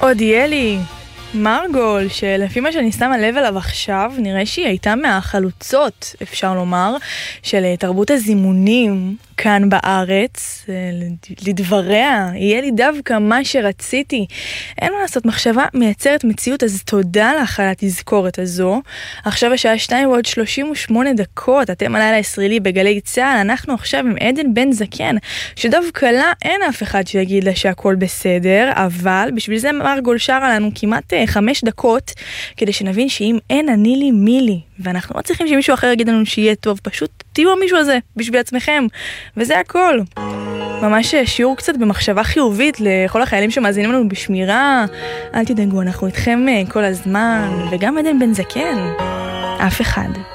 אודיאלי, מרגול, שלפי מה שאני שמה לב אליו עכשיו, נראה שהיא הייתה מהחלוצות, אפשר לומר, של תרבות הזימונים כאן בארץ. לדבריה, יהיה לי דווקא מה שרציתי. אין מה לעשות, מחשבה מייצרת מציאות, אז תודה לך על התזכורת הזו. עכשיו השעה 2:38, אתם הלילה הישראלי בגלי צהל, אנחנו עכשיו עם עדן בן זקן, שדווקא לה אין אף אחד שיגיד לה שהכל בסדר, אבל בשביל זה מרגול שרה לנו כמעט 5 דקות, כדי שנבין שאם אין אני לי מי לי, ואנחנו לא צריכים שמישהו אחר יגיד לנו שיהיה טוב, פשוט תהיו המישהו הזה בשביל עצמכם, וזה הכל. ממש שיעור קצת במחשבה חיובית לכל החיילים שמאזינים לנו בשמירה. אל תדאגו, אנחנו איתכם כל הזמן, וגם עדן בן זקן, אף אחד